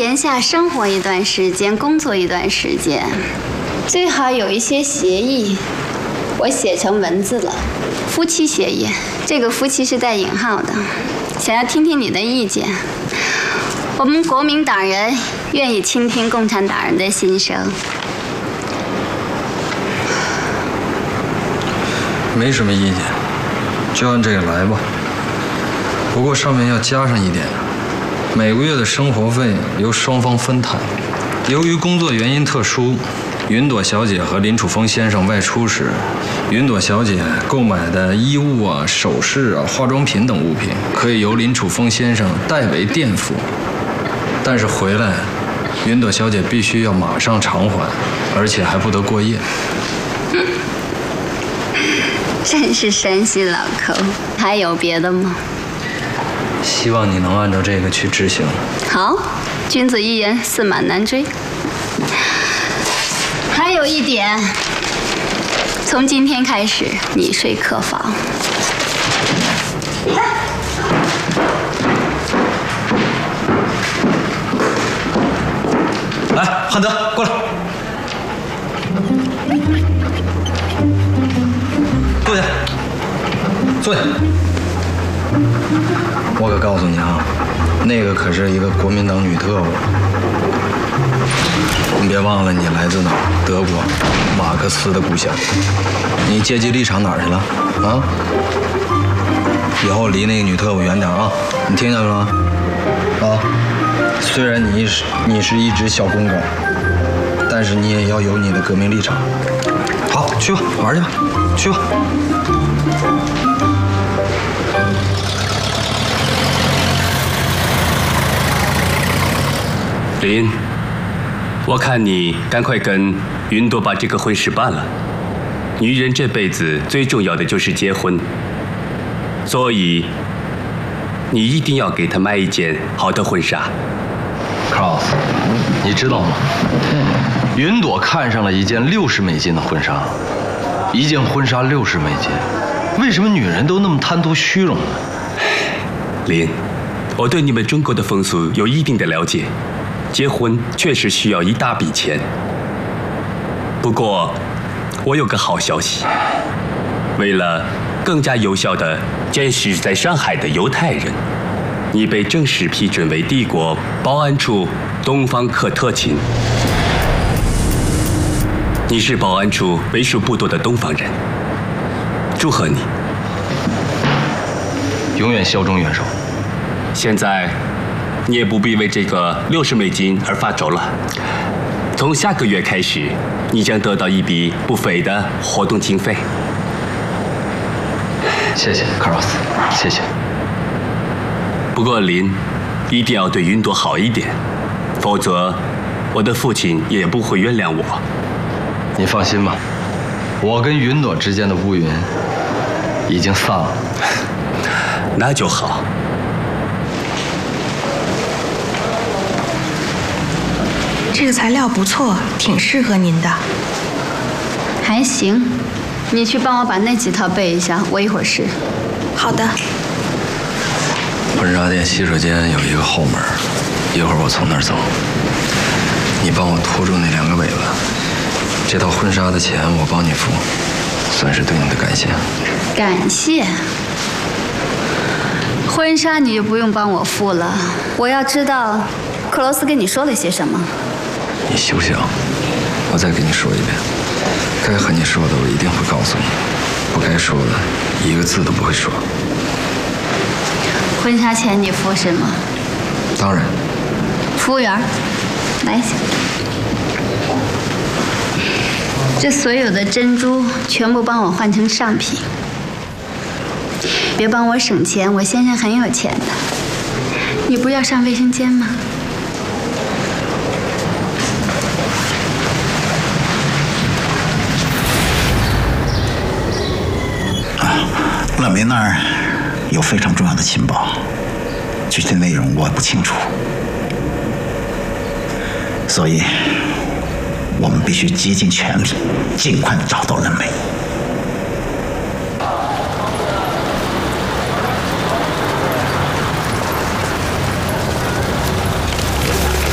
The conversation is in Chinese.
言下生活一段时间，工作一段时间，最好有一些协议。我写成文字了，夫妻协议，这个夫妻是带引号的。想要听听你的意见。我们国民党人愿意倾听共产党人的心声。 没什么意见，就按这个来吧。不过上面要加上一点，每个月的生活费由双方分摊。由于工作原因特殊，云朵小姐和林楚风先生外出时，云朵小姐购买的衣物啊、首饰啊、化妆品等物品，可以由林楚风先生代为垫付。但是回来，云朵小姐必须要马上偿还，而且还不得过夜。 真是山西老抠，还有别的吗？ 希望你能按照这个去执行。 好，君子一言，驷马难追。还有一点，从今天开始，你睡客房。 来，汉德，过来，坐下，坐下。 我可告诉你啊，那个可是一个国民党女特务。你别忘了，你来自哪儿？德国，马克思的故乡。你阶级立场哪儿去了？啊？以后离那个女特务远点啊！你听见了吗？啊！虽然你是一只小公狗，但是你也要有你的革命立场。好，去吧，玩去吧，去吧。 林，我看你赶快跟云朵把这个婚事办了。女人这辈子最重要的就是结婚，所以你一定要给她买一件好的婚纱。 Cross， 你知道吗？云朵看上了一件60美金的婚纱，一件婚纱60美金，为什么女人都那么贪图虚荣呢？ 林，我对你们中国的风俗有一定的了解。结婚确实需要一大笔钱，不过我有个好消息，为了更加有效地监视在上海的犹太人，你被正式批准为帝国保安处东方科特勤。你是保安处为数不多的东方人，祝贺你， 永远效忠元首。 现在你也不必为这个60美金而发愁了。从下个月开始，你将得到一笔不菲的活动经费。 谢谢 ，Cross， 谢谢。 不过林，一定要对云朵好一点，否则我的父亲也不会原谅我。 你放心吧，我跟云朵之间的乌云已经散了。 那就好。 这个材料不错，挺适合您的。 还行，你去帮我把那几套备一下，我一会儿试。 好的。 婚纱店洗手间有一个后门，一会儿我从那儿走。你帮我拖住那2个尾巴。这套婚纱的钱我帮你付，算是对你的感谢。 感谢。婚纱你就不用帮我付了，我要知道克罗斯跟你说了些什么。 你休想！我再给你说一遍，该和你说的我一定会告诉你，不该说的一个字都不会说。 婚纱钱你付是吗？ 当然。 服务员，来一下。这所有的珍珠全部帮我换成上品。别帮我省钱，我先生很有钱的。你不是要上卫生间吗？ 乐梅那儿有非常重要的情报，具体内容我也不清楚，所以我们必须竭尽全力，尽快找到乐梅。